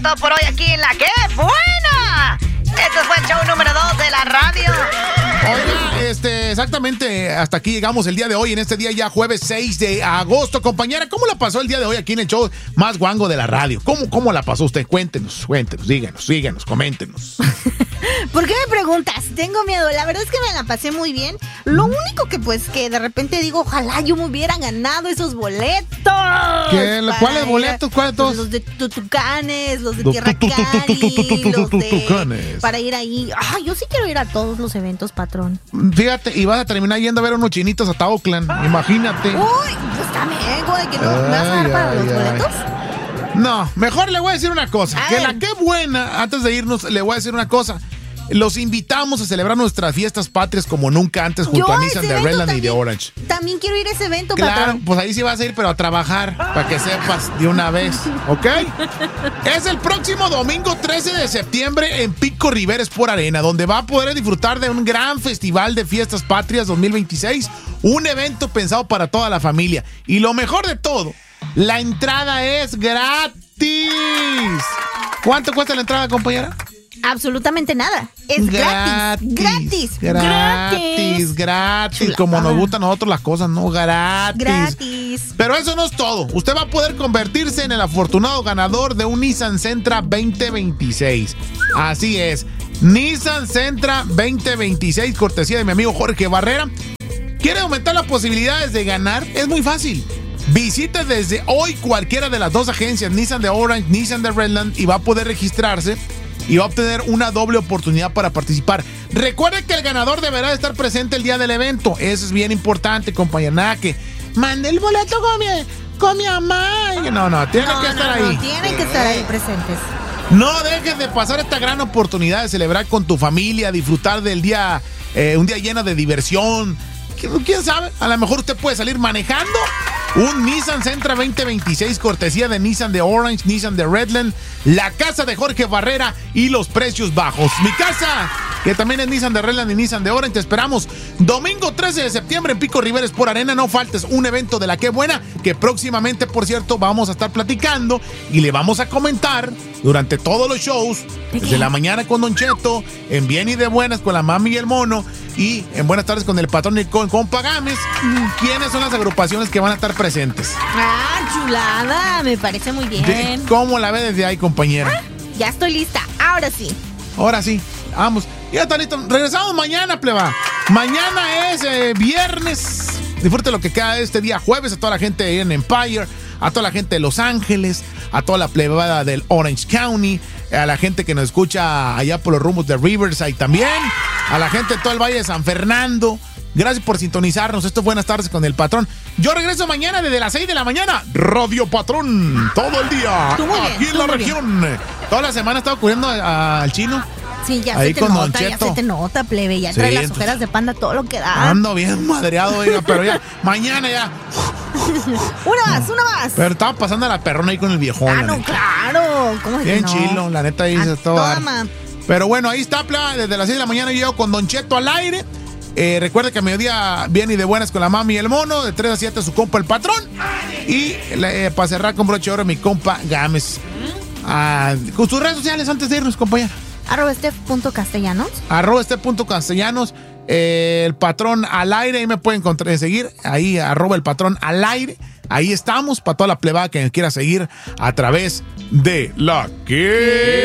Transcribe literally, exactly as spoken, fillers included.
todo por hoy aquí en La ¡Qué Buena! Este fue el show número dos de la radio. Oiga, este, exactamente, hasta aquí llegamos el día de hoy, en este día ya jueves seis de agosto. Compañera, ¿cómo la pasó el día de hoy aquí en el show más guango de la radio? ¿Cómo, cómo la pasó usted? Cuéntenos, cuéntenos, díganos, díganos, coméntenos. ¿Por qué me preguntas? Tengo miedo. La verdad es que me la pasé muy bien. Lo único que pues que de repente digo, ojalá yo me hubiera ganado esos boletos. ¿Qué? ¿Cuáles boletos? ¿Cuáles todos? Los de Tutucanes, los de Tierra Cali, los de... Para ir ahí. Ay, yo sí quiero ir a todos los eventos, patrón. Fíjate, y vas a terminar yendo a ver unos chinitos hasta Oakland, imagínate. Uy, pues también, güey, que no me vas a dar para los boletos. No, mejor le voy a decir una cosa. A que ver. la Qué Buena, antes de irnos, le voy a decir una cosa. Los invitamos a celebrar nuestras fiestas patrias como nunca antes junto Yo a a Nissan ese de evento Redland y de también- Orange. También quiero ir a ese evento, Claro, patrón. pues ahí sí vas a ir, pero a trabajar, para que sepas de una vez, ¿ok? Es el próximo domingo trece de septiembre en Pico Rivera Sport Arena, donde va a poder disfrutar de un gran festival de fiestas patrias dos mil veintiséis, un evento pensado para toda la familia. Y lo mejor de todo, la entrada es gratis. ¿Cuánto cuesta la entrada, compañera? Absolutamente nada. Es gratis. Gratis. Gratis, gratis. Chulada. Como nos gustan a nosotros las cosas, ¿no? Gratis. Gratis. Pero eso no es todo. Usted va a poder convertirse en el afortunado ganador de un Nissan Sentra veinte veintiséis. Así es. Nissan Sentra veinte veintiséis, cortesía de mi amigo Jorge Barrera. ¿Quiere aumentar las posibilidades de ganar? Es muy fácil. Visite desde hoy cualquiera de las dos agencias, Nissan de Orange, Nissan de Redland, y va a poder registrarse y va a obtener una doble oportunidad para participar. Recuerde que el ganador deberá estar presente el día del evento. Eso es bien importante, compañera. Nada que mande el boleto con mi, con mi mamá. No, no, tiene No, que no, estar no, ahí. tienen que estar ahí presentes. No dejes de pasar esta gran oportunidad de celebrar con tu familia, disfrutar del día, eh, un día lleno de diversión. ¿Quién sabe? A lo mejor usted puede salir manejando un Nissan Sentra veinte veintiséis, cortesía de Nissan de Orange, Nissan de Redland, la casa de Jorge Barrera y los precios bajos. Mi casa, que también es Nissan de Redland y Nissan de Orange. Te esperamos domingo trece de septiembre en Pico Rivera Sport Arena. No faltes, un evento de La Qué Buena, que próximamente, por cierto, vamos a estar platicando y le vamos a comentar durante todos los shows, desde la mañana con Don Cheto, en Bien y de Buenas con la Mami y el Mono, y en Buenas Tardes con el Patrón y con Compa Gámez, quiénes son las agrupaciones que van a estar presentes. Ah, chulada. Me parece muy bien. De- ¿Cómo la ve desde ahí, compañera? Ya estoy lista. Ahora sí. Ahora sí, vamos. Ya está listo. Regresamos mañana, pleba. Mañana es eh, viernes. Disfrute lo que queda de este día jueves. A toda la gente ahí en Empire, a toda la gente de Los Ángeles, a toda la plebada del Orange County, a la gente que nos escucha allá por los rumbos de Riverside también, a la gente de todo el Valle de San Fernando. Gracias por sintonizarnos. Esto es Buenas Tardes con el Patrón. Yo regreso mañana desde las seis de la mañana. Radio Patrón, todo el día. Tú muy bien, aquí en tú la muy región. Toda la semana he estado cubriendo a- al chino. Sí, ya Ahí se te con Don nota, ya Cheto. se te nota, plebe. Ya Sí, trae las entonces- ojeras de panda, todo lo que da. Ando bien madreado, oiga, pero ya, mañana ya. Una más, una más. Pero estaba pasando a la perrona ahí con el viejón. Ah, la no, neta. claro. ¿Cómo es que Bien no? chilo, la neta ahí A se todo. toda dar. ma- Pero bueno, ahí está, pleba, desde las seis de la mañana yo llego con Don Cheto al aire. Eh, recuerde que a mediodía viene y de buenas con la Mami y el Mono, de tres a siete su compa el Patrón. Y eh, para cerrar con broche de oro mi compa Gámez. Ah, con sus redes sociales antes de irnos, compañera. Arroba este punto castellanos. Arroba este punto castellanos, eh, el Patrón al aire, ahí me pueden encontrar, seguir, ahí arroba el Patrón al aire, ahí estamos, para toda la plebada que me quiera seguir a través de La Que